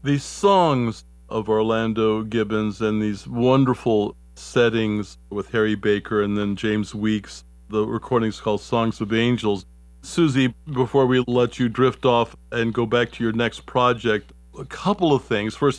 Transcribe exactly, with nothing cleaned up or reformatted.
these songs of Orlando Gibbons and these wonderful settings with Harry Baker and then James Weeks. The recording's called Songs of Angels. Susie, before we let you drift off and go back to your next project, a couple of things. First,